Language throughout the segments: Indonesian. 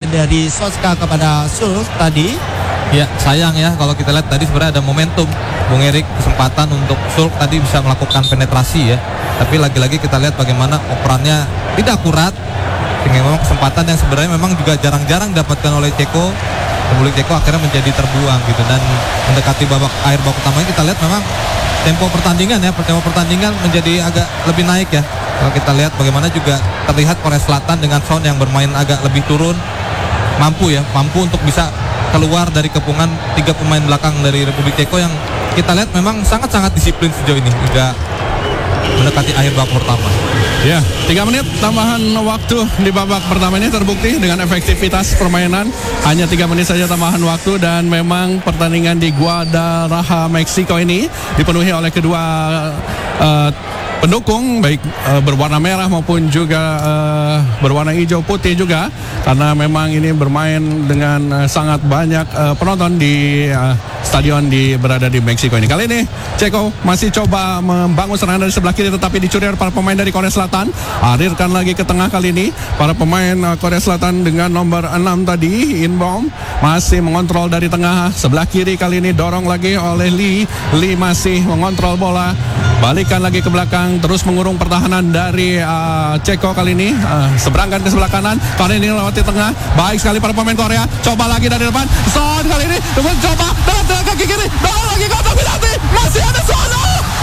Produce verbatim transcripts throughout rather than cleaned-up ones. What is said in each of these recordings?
dari Soska kepada Sulf tadi. Ya sayang ya kalau kita lihat tadi sebenarnya ada momentum Bung Erik, kesempatan untuk Sulf tadi bisa melakukan penetrasi ya. Tapi lagi-lagi kita lihat bagaimana operannya tidak akurat, sehingga memang kesempatan yang sebenarnya memang juga jarang-jarang didapatkan oleh Ceko. Republik Ceko akhirnya menjadi terbuang gitu. Dan mendekati babak akhir babak pertama kita lihat memang tempo pertandingan ya, tempo pertandingan menjadi agak lebih naik ya. Kalau kita lihat bagaimana juga terlihat Korea Selatan dengan Son yang bermain agak lebih turun, mampu ya, mampu untuk bisa keluar dari kepungan tiga pemain belakang dari Republik Ceko yang kita lihat memang sangat-sangat disiplin sejauh ini hingga mendekati akhir babak pertama. Ya, tiga menit tambahan waktu di babak pertama ini terbukti dengan efektivitas permainan. Hanya tiga menit saja tambahan waktu dan memang pertandingan di Guadalajara, Meksiko ini dipenuhi oleh kedua uh, pendukung, baik uh, berwarna merah maupun juga uh, berwarna hijau putih juga, karena memang ini bermain dengan uh, sangat banyak uh, penonton di uh, stadion di berada di Meksiko ini. Kali ini Ceko masih coba membangun serangan dari sebelah kiri, tetapi dicuri oleh para pemain dari Korea Selatan. Alirkan lagi ke tengah kali ini para pemain uh, Korea Selatan dengan nomor enam tadi, Inbom, masih mengontrol dari tengah. Sebelah kiri kali ini dorong lagi oleh Lee. Lee masih mengontrol bola, balikan lagi ke belakang, terus mengurung pertahanan dari uh, Ceko kali ini, uh, seberangkan ke sebelah kanan. Kali ini lewati tengah, baik sekali para pemain Korea. Coba lagi dari depan, Son kali ini coba dalam tengah kaki kiri, dorong lagi ke kotak penalti, masih ada Son.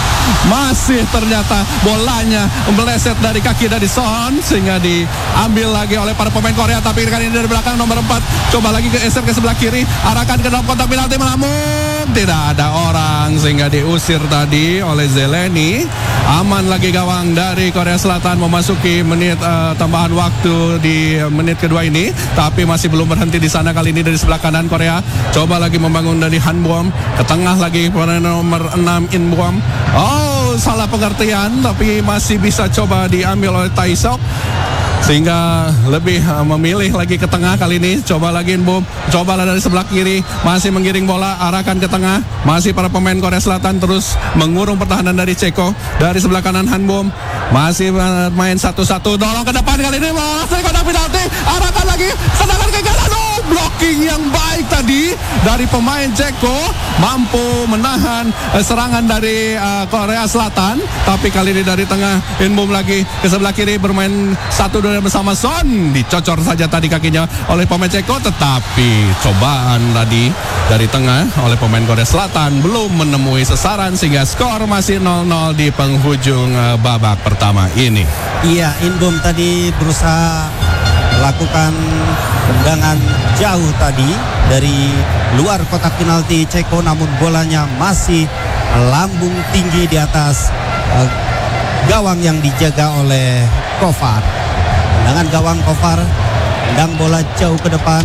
Masih ternyata bolanya meleset dari kaki dari Son sehingga diambil lagi oleh para pemain Korea. Tapi kali ini dari belakang nomor empat coba lagi ke geser ke sebelah kiri, arahkan ke dalam kotak penalti, namun tidak ada orang sehingga diusir tadi oleh Zeleny. Aman lagi gawang dari Korea Selatan memasuki menit uh, tambahan waktu di menit kedua ini, tapi masih belum berhenti di sana. Kali ini dari sebelah kanan Korea coba lagi membangun dari Hanbom ke tengah lagi pada nomor enam Inbom. Oh, salah pengertian, tapi masih bisa coba diambil oleh Taisok sehingga lebih uh, memilih lagi ke tengah. Kali ini coba lagi Inbom, coba dari sebelah kiri, masih menggiring bola, arahkan ke tengah. Masih para pemain Korea Selatan terus mengurung pertahanan dari Ceko. Dari sebelah kanan Hanbom masih main satu-satu, dorong ke depan. Kali ini bola dari kotak penalti, arahkan lagi, sedangkan ke kanan. Oh, blocking yang baik tadi dari pemain Ceko, mampu menahan uh, serangan dari uh, Korea Selatan. Tapi kali ini dari tengah Inbom lagi ke sebelah kiri, bermain satu dua bersama Son, dicocor saja tadi kakinya oleh pemain Ceko, tetapi cobaan tadi dari tengah oleh pemain Korea Selatan belum menemui sasaran sehingga skor masih nol nol di penghujung uh, babak pertama ini. Iya, Inbom tadi berusaha melakukan tendangan jauh tadi dari luar kotak penalti Ceko, namun bolanya masih melambung tinggi di atas uh, gawang yang dijaga oleh Kovar. Tendangan gawang Kovar, tendang bola jauh ke depan,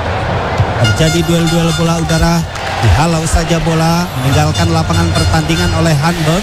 terjadi duel-duel bola udara, dihalau saja bola, meninggalkan lapangan pertandingan oleh Hanbom.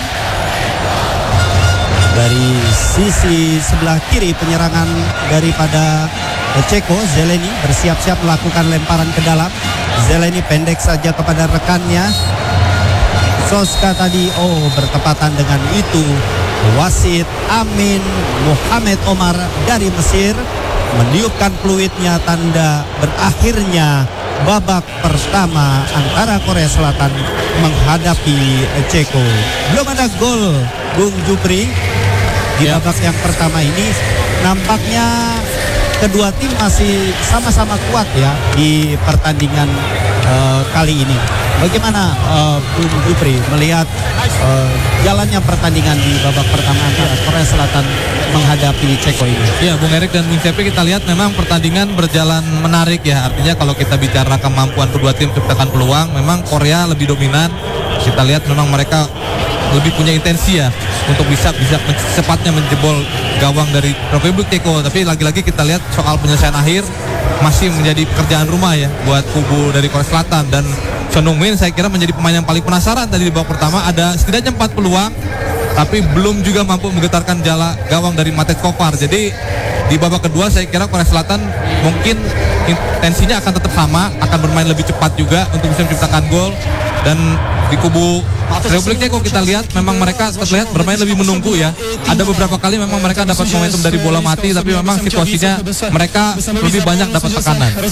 Dari sisi sebelah kiri penyerangan daripada Ceko, Zeleny bersiap-siap melakukan lemparan ke dalam. Zeleny pendek saja kepada rekannya. Soska tadi, oh bertepatan dengan itu wasit Amin Muhammad Omar dari Mesir meniupkan peluitnya, tanda berakhirnya babak pertama antara Korea Selatan menghadapi Ceko. Belum ada gol, Bung Jupri, di ya. babak yang pertama ini. Nampaknya kedua tim masih sama-sama kuat ya di pertandingan uh, kali ini. Bagaimana uh, Bung Jupri melihat uh, jalannya pertandingan di babak pertama antara Korea Selatan menghadapi Ceko ini? Ya, Bung Erik dan Bung Cepi, kita lihat memang pertandingan berjalan menarik ya. Artinya kalau kita bicara kemampuan kedua tim menciptakan peluang, memang Korea lebih dominan. Kita lihat memang mereka lebih punya intensi ya untuk bisa bisa cepatnya menjebol gawang dari Republik Ceko. Tapi lagi-lagi kita lihat soal penyelesaian akhir masih menjadi pekerjaan rumah ya buat kubu dari Korea Selatan. Dan Son Heung-min saya kira menjadi pemain yang paling penasaran tadi di babak pertama. Ada setidaknya empat peluang, tapi belum juga mampu menggetarkan jala gawang dari Matej Kovar. Jadi di babak kedua saya kira Korea Selatan mungkin intensinya akan tetap sama, akan bermain lebih cepat juga untuk bisa menciptakan gol. Dan di kubu Republik Ceko kita lihat memang mereka terlihat bermain lebih menunggu ya. Ada beberapa kali memang mereka dapat momentum dari bola mati, tapi memang situasinya mereka lebih banyak dapat tekanan.